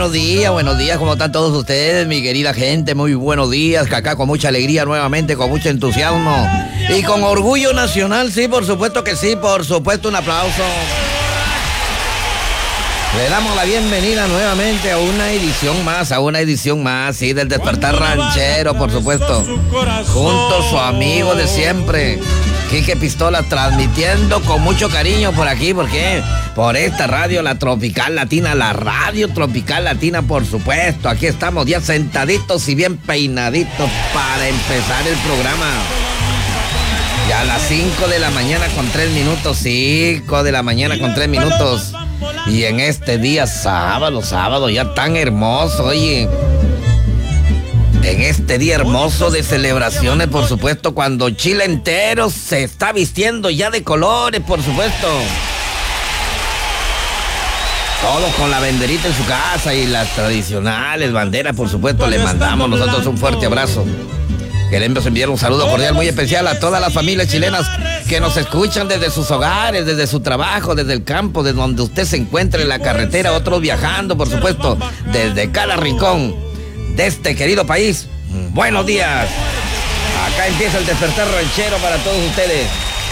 buenos días, ¿cómo están todos ustedes, mi querida gente? Muy buenos días, acá con mucha alegría nuevamente, con mucho entusiasmo y con orgullo nacional, sí, por supuesto que sí, por supuesto, un aplauso. Le damos la bienvenida nuevamente a una edición más, sí, del Despertar Ranchero, por supuesto, junto a su amigo de siempre, Quique Pistola, transmitiendo con mucho cariño por aquí, ¿por qué? Por esta radio, la Tropical Latina, la Radio Tropical Latina, por supuesto. Aquí estamos ya sentaditos y bien peinaditos para empezar el programa. Ya a las 5 de la mañana con 3 minutos, 5 de la mañana con 3 minutos. Y en este día sábado, ya tan hermoso, oye. En este día hermoso de celebraciones, por supuesto, cuando Chile entero se está vistiendo ya de colores, por supuesto. Todos con la banderita en su casa y las tradicionales banderas, por supuesto, le mandamos nosotros un fuerte abrazo. Queremos enviar un saludo cordial muy especial a todas las familias chilenas que nos escuchan desde sus hogares, desde su trabajo, desde el campo, desde donde usted se encuentre en la carretera, otros viajando, por supuesto, desde cada rincón de este querido país. Buenos días. Acá empieza el Despertar Ranchero para todos ustedes.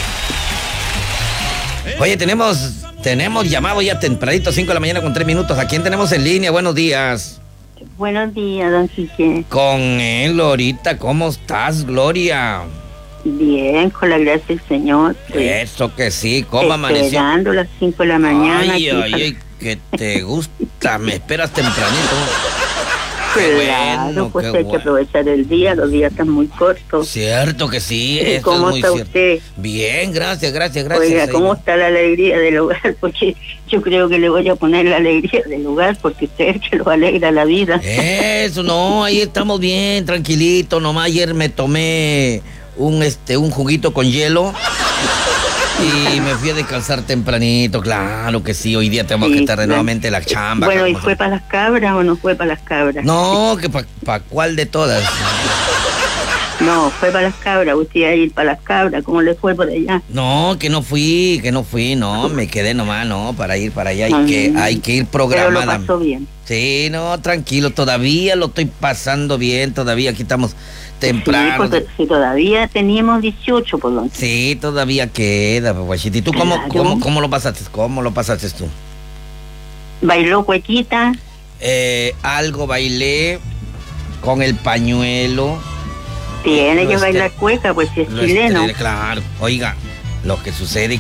Oye, tenemos llamado ya tempranito, 5 de la mañana con 3 minutos. ¿A quién tenemos en línea? Buenos días. Buenos días, don Quique. Con él, Glorita. ¿Cómo estás, Gloria? Bien, con la gracia del Señor. Eso que sí. ¿Cómo amaneció? Esperando a las 5 de la mañana. Ay, que te gusta. Me esperas tempranito. Claro, pues hay que aprovechar el día, los días están muy cortos. Cierto que sí, esto ¿Cómo es muy está cierto. Usted? Bien, gracias. Oiga, ¿cómo está la alegría del hogar? Porque yo creo que le voy a poner la alegría del hogar, porque usted es el que lo alegra la vida. Eso, no, ahí estamos bien, tranquilito. Nomás ayer me tomé un juguito con hielo y me fui a descansar tempranito. Claro que sí, hoy día tenemos que estar nuevamente en la chamba. Bueno, ¿y fue para las cabras o no fue para las cabras? No, que para cuál de todas. No, fue para las cabras, usted iba a ir para las cabras, ¿cómo le fue por allá? No, que no fui, no, me quedé nomás, no, para ir para allá, hay que ir programada. Pero lo pasó bien. Sí, no, tranquilo, todavía lo estoy pasando bien, todavía aquí estamos temprano. Sí, pues, si todavía teníamos 18, por lo Sí, todavía queda, guachita. ¿Y tú cómo lo pasaste? ¿Cómo lo pasaste tú? ¿Bailó cuequita? Algo bailé con el pañuelo. Tiene que bailar cueca, pues si es chileno. Claro, oiga, lo que sucede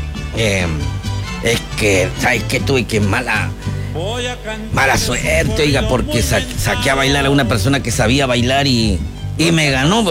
es que, ¿sabes qué? Tuve que mala suerte, oiga, porque saqué a bailar a una persona que sabía bailar y me ganó.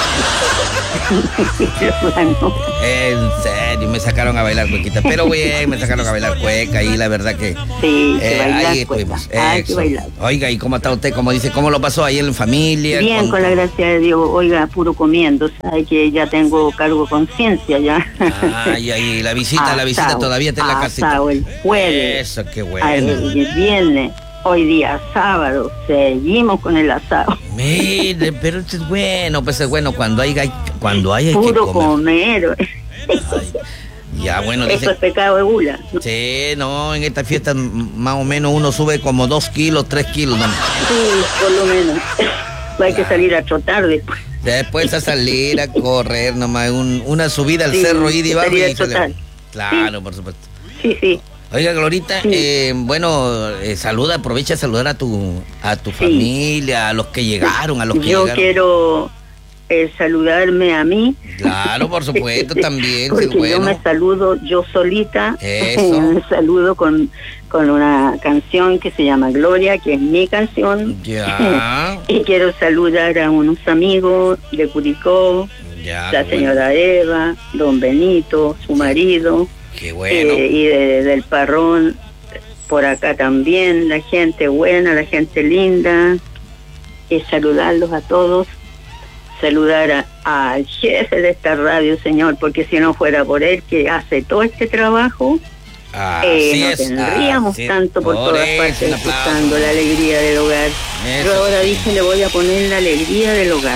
En serio, me sacaron a bailar cuequita, pero bien, me sacaron a bailar cueca y la verdad que sí, ahí estuvimos. Oiga, ¿y cómo está usted? ¿Cómo dice? ¿Cómo lo pasó ahí en familia? Bien, con la gracia de Dios, oiga, puro comiendo, sabe que ya tengo cargo de conciencia ya. Y la visita todavía está en la casita. El jueves. Eso, qué bueno. El viernes. Hoy día sábado, seguimos con el asado. Mire, pero esto es bueno, pues es bueno cuando hay puro que comer. Ay, ya, bueno. Eso es pecado de gula. Sí, no, en esta fiesta más o menos uno sube como 2 kilos, 3 kilos. ¿No? Sí, por lo menos. Hay que salir a trotar después. Después a salir a correr nomás, una subida al cerro y de abajo. Claro, sí. Por supuesto. Sí. Oiga, Glorita, sí. Aprovecha a saludar a tu familia, a los que llegaron, Yo quiero saludarme a mí. Claro, por supuesto, también. Porque sí, bueno. Yo me saludo yo solita. Eso. Me saludo con una canción que se llama Gloria, que es mi canción. Ya. Y quiero saludar a unos amigos de Curicó, la señora Eva, don Benito, su marido. Qué bueno. Y del Parrón, por acá también, la gente buena, la gente linda. Y saludarlos a todos. Saludar al jefe de esta radio, señor, porque si no fuera por él, que hace todo este trabajo, no tendríamos tanto por todas partes escuchando la alegría del hogar. Yo ahora dije, le voy a poner la alegría del hogar.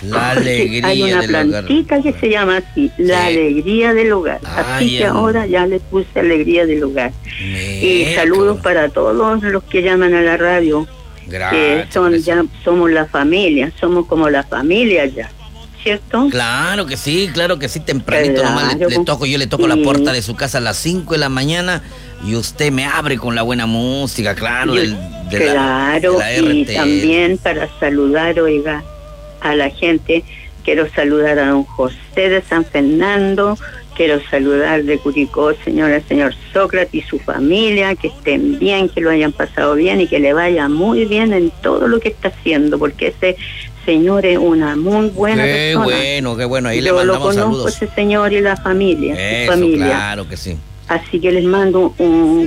La alegría hay una del hogar. plantita que se llama así, la alegría del hogar. Así que ahora ya le puse alegría del hogar. Y saludos para todos los que llaman a la radio. Gracias. Ya somos la familia, somos como la familia ya, ¿cierto? Claro que sí, tempranito nomás yo le toco la puerta de su casa a las 5 de la mañana y usted me abre con la buena música, claro, de la y RTS. también para saludar, oiga, a la gente, quiero saludar a don José de San Fernando, quiero saludar de Curicó, señor Sócrates y su familia, que estén bien, que lo hayan pasado bien y que le vaya muy bien en todo lo que está haciendo, porque ese señor es una muy buena persona. Qué bueno, ahí yo le mandamos lo conozco, saludos. Ese señor y la familia, Eso, su familia. Claro que sí. Así que les mando un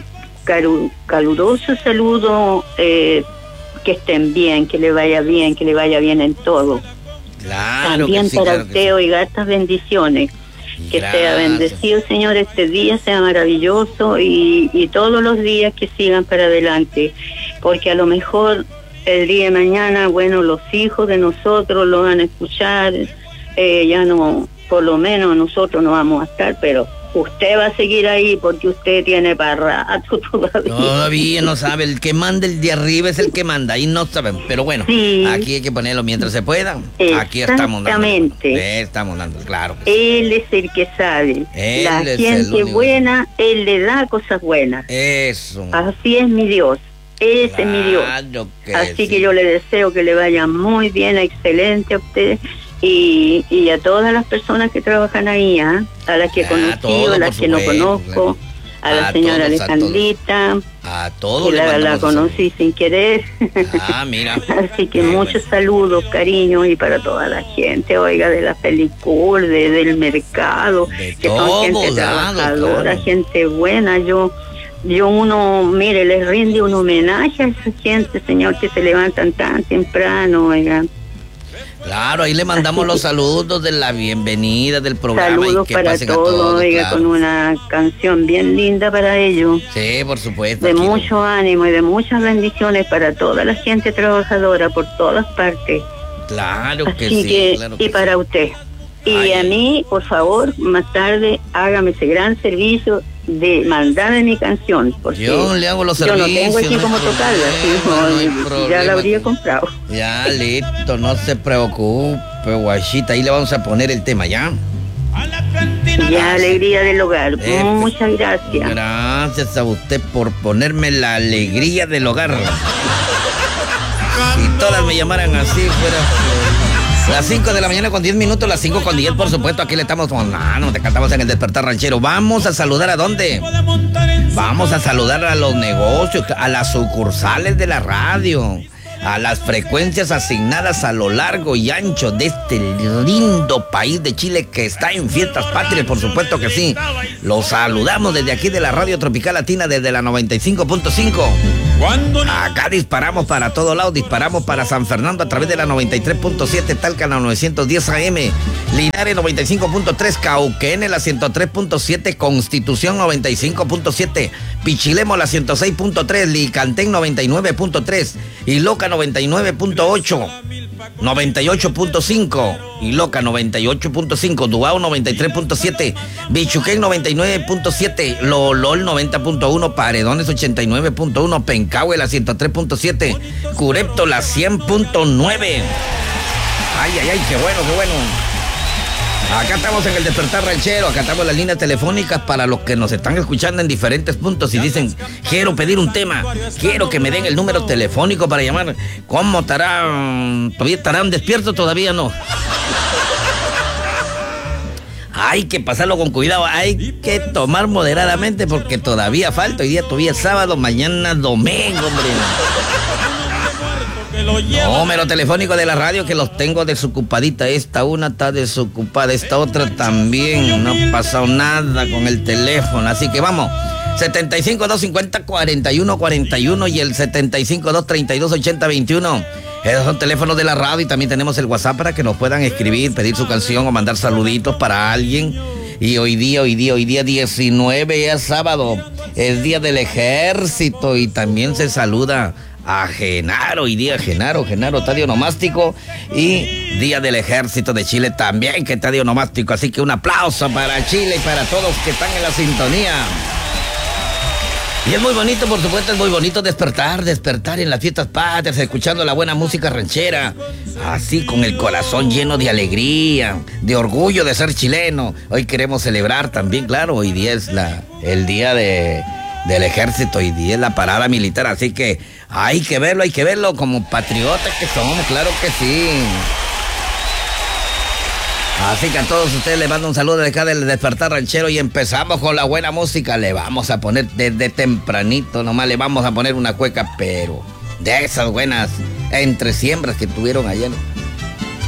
caluroso saludo, que estén bien, que le vaya bien en todo. Claro. También que sí, para claro usted, sí. oiga, estas bendiciones. Que Gracias. sea bendecido, Señor, este día sea maravilloso y todos los días que sigan para adelante, porque a lo mejor el día de mañana, bueno, los hijos de nosotros lo van a escuchar, ya no, por lo menos nosotros no vamos a estar, pero usted va a seguir ahí porque usted tiene para rato todavía. Todavía no sabe, el que manda el de arriba es el que manda, ahí no saben, pero bueno, sí. Aquí hay que ponerlo mientras se pueda. Aquí estamos dando. Exactamente. Estamos dando, claro. Que sí. Él es el que sabe. Él la es gente el buena, Él le da cosas buenas. Eso. Así es mi Dios. Ese es mi Dios. Así que yo le deseo que le vaya muy bien, excelente a usted y a todas las personas que trabajan ahí, a las que he conocido, a las que no conozco, a la señora Alejandrita, a todos que la conocí sin querer. Mira. Así que muchos saludos, cariño, y para toda la gente, oiga, de la película, del mercado, que son gente trabajadora, claro. Gente buena. Yo mire, les rinde un homenaje a esa gente, señor, que se levantan tan temprano, oiga. Claro, ahí le mandamos los saludos de la bienvenida del programa. Saludos y que para pasen todos, a todos, oiga, claro. con una canción bien linda para ellos. Sí, por supuesto. De mucho ánimo y de muchas bendiciones para toda la gente trabajadora por todas partes. Claro que Así sí. Que, claro que y para usted. Y a mí, por favor, más tarde, hágame ese gran servicio de mandarme mi canción. Porque yo le hago los servicios. Yo no tengo aquí como tocarla, ya la habría comprado. Ya, listo, no se preocupe, guachita. Ahí le vamos a poner el tema, ¿ya? Ya, alegría del hogar. Muchas gracias. Gracias a usted por ponerme la alegría del hogar. Si todas me llamaran así, fuera... Las 5 de la mañana con 10 minutos, las 5 con 10, por supuesto, aquí le estamos no te cantamos en el Despertar Ranchero. Vamos a saludar ¿a dónde? Vamos a saludar a los negocios, a las sucursales de la radio, a las frecuencias asignadas a lo largo y ancho de este lindo país de Chile que está en fiestas patrias, por supuesto que sí. Los saludamos desde aquí de la Radio Tropical Latina, desde la 95.5. Acá disparamos para todos lados, disparamos para San Fernando a través de la 93.7, Talca la 910 AM, Linares 95.3, Cauquenes la 103.7, Constitución 95.7, Pichilemo la 106.3, Licantén 99.3, Iloca 99.8, 98.5, Iloca 98.5, Dubao 93.7, Bichuquén 99.7, Lolol 90.1, Paredones 89.1, Pencahue la 103.7, Curepto la 100.9. Ay, qué bueno. Acá estamos en el Despertar Ranchero, acá estamos en las líneas telefónicas para los que nos están escuchando en diferentes puntos y dicen, quiero pedir un tema, quiero que me den el número telefónico para llamar. ¿Cómo estarán? ¿Todavía estarán despiertos? Todavía no. Hay que pasarlo con cuidado, hay que tomar moderadamente porque todavía falta. Hoy día todavía es sábado, mañana domingo, hombre. Número telefónico de la radio que los tengo desocupadita. Esta una está desocupada, esta otra también. No ha pasado nada con el teléfono, así que vamos. 75-250-4141 y el 75-232-8021. Esos son teléfonos de la radio y también tenemos el WhatsApp para que nos puedan escribir, pedir su canción o mandar saluditos para alguien. Y hoy día 19 es sábado, es día del ejército y también se saluda a Genaro, hoy día Genaro, estadio onomástico, y Día del Ejército de Chile también, que estadio onomástico, así que un aplauso para Chile y para todos que están en la sintonía. Y es muy bonito, por supuesto, es muy bonito despertar en las fiestas patrias, escuchando la buena música ranchera, así con el corazón lleno de alegría, de orgullo de ser chileno. Hoy queremos celebrar también, claro, hoy día es el día del ejército, hoy día es la parada militar, así que hay que verlo como patriotas que somos, claro que sí. Así que a todos ustedes les mando un saludo de acá del Despertar Ranchero y empezamos con la buena música. Le vamos a poner desde tempranito, nomás le vamos a poner una cueca, pero de esas buenas entre siembras que tuvieron ayer.